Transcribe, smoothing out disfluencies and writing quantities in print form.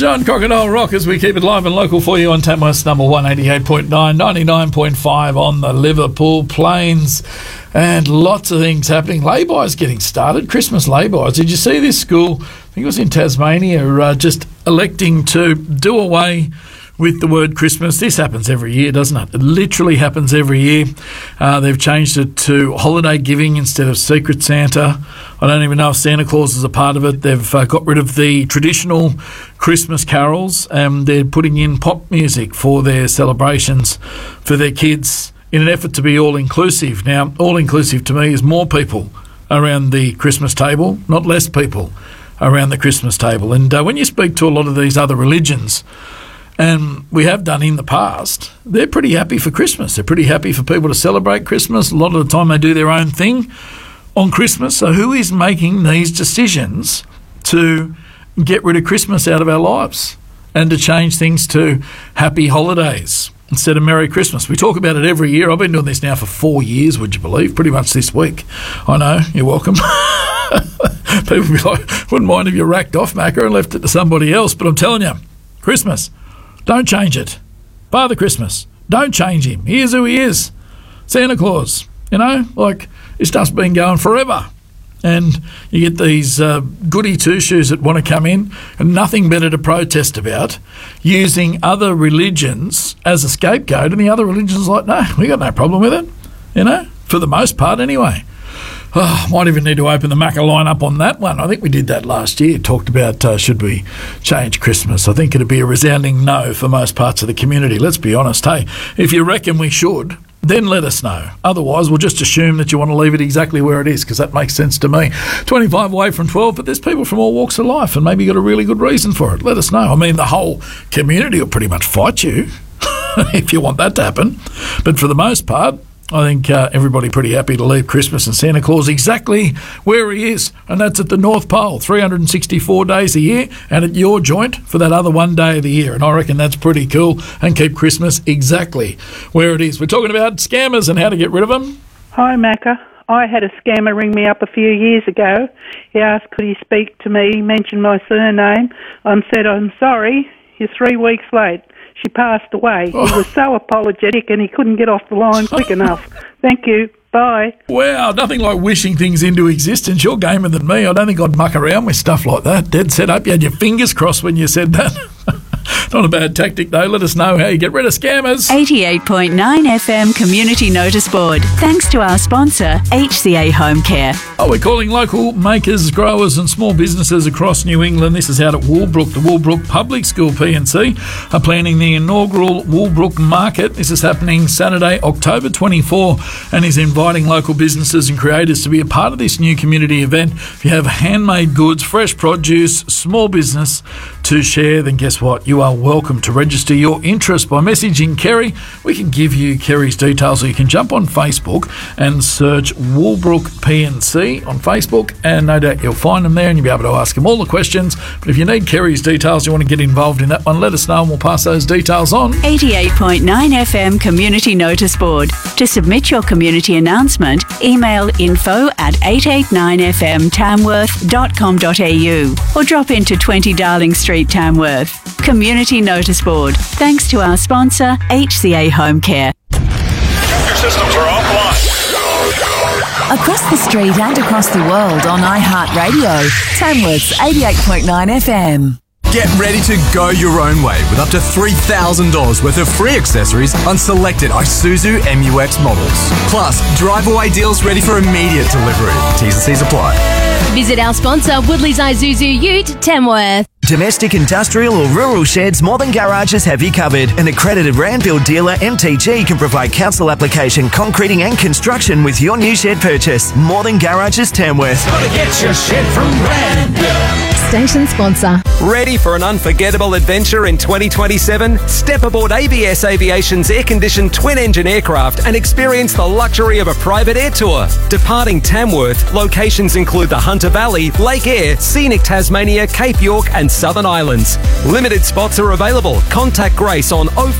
John Crocodile Rock as we keep it live and local for you on Tamworth's number 188.9, 99.5 on the Liverpool Plains. And lots of things happening. Lay-bys getting started, Christmas lay-bys. Did you see this school, I think it was in Tasmania, just electing to do away with the word Christmas? This happens every year, doesn't it? It literally happens every year. They've changed it to holiday giving instead of Secret Santa. I don't even know if Santa Claus is a part of it. They've got rid of the traditional Christmas carols, and they're putting in pop music for their celebrations for their kids in an effort to be all-inclusive. Now, all-inclusive to me is more people around the Christmas table, not less people around the Christmas table. And when you speak to a lot of these other religions, and we have done in the past, they're pretty happy for Christmas. They're pretty happy for people to celebrate Christmas. A lot of the time they do their own thing on Christmas. So who is making these decisions to get rid of Christmas out of our lives and to change things to happy holidays instead of Merry Christmas? We talk about it every year. I've been doing this now for 4 years, would you believe? Pretty much this week. I know, you're welcome. People will be like, wouldn't mind if you racked off, Macca, and left it to somebody else. But I'm telling you, Christmas, don't change it. Father Christmas, don't change him. He is who he is. Santa Claus, this stuff's been going forever. And you get these goody two-shoes that want to come in and nothing better to protest about, using other religions as a scapegoat, and the other religions are like, no, we got no problem with it, for the most part anyway. Might even need to open the Macca line up on that one. I think we did that last year, talked about should we change Christmas. I think it'd be a resounding no for most parts of the community. Let's be honest. Hey, if you reckon we should, then let us know. Otherwise, we'll just assume that you want to leave it exactly where it is, because that makes sense to me. 25 away from 12, but there's people from all walks of life, and maybe you got a really good reason for it. Let us know. I mean, the whole community will pretty much fight you if you want that to happen. But for the most part, I think everybody pretty happy to leave Christmas and Santa Claus exactly where he is, and that's at the North Pole, 364 days a year, and at your joint for that other one day of the year. And I reckon that's pretty cool, and keep Christmas exactly where it is. We're talking about scammers and how to get rid of them. Hi, Macca. I had a scammer ring me up a few years ago. He asked could he speak to me, mention my surname. I said, I'm sorry, you're 3 weeks late. She passed away. He was so apologetic and he couldn't get off the line quick enough. Thank you. Bye. Wow, nothing like wishing things into existence. You're gamer than me. I don't think I'd muck around with stuff like that. Dead set up. You had your fingers crossed when you said that. Not a bad tactic, though. Let us know how you get rid of scammers. 88.9 FM Community Notice Board. Thanks to our sponsor, HCA Home Care. We're calling local makers, growers and small businesses across New England. This is out at Woolbrook. The Woolbrook Public School P&C are planning the inaugural Woolbrook Market. This is happening Saturday, October 24, and is inviting local businesses and creators to be a part of this new community event. If you have handmade goods, fresh produce, small business to share, then guess what? You are welcome to register your interest by messaging Kerry. We can give you Kerry's details, or you can jump on Facebook and search Woolbrook P&C on Facebook, and no doubt you'll find them there and you'll be able to ask them all the questions. But if you need Kerry's details, you want to get involved in that one, let us know and we'll pass those details on. 88.9 FM Community Notice Board. To submit your community announcement, email info@889fmtamworth.com.au or drop into 20 Darling Street, Tamworth. Community Notice Board. Thanks to our sponsor, HCA Home Care. Your systems are offline. Across the street and across the world on iHeartRadio. Tamworth's 88.9 FM. Get ready to go your own way with up to $3,000 worth of free accessories on selected Isuzu MU-X models. Plus, drive-away deals ready for immediate delivery. T's and C's apply. Visit our sponsor, Woodley's Isuzu Ute, Tamworth. Domestic, industrial or rural sheds, More Than Garages have you covered. An accredited Randfield dealer, MTG, can provide council application, concreting and construction with your new shed purchase. More Than Garages, Tamworth. Gotta get your shed from Randfield. Station sponsor. Ready for an unforgettable adventure in 2027? Step aboard ABS Aviation's air-conditioned twin-engine aircraft and experience the luxury of a private air tour. Departing Tamworth, locations include the Hunter Valley, Lake Eyre, scenic Tasmania, Cape York and Southern Islands. Limited spots are available. Contact Grace on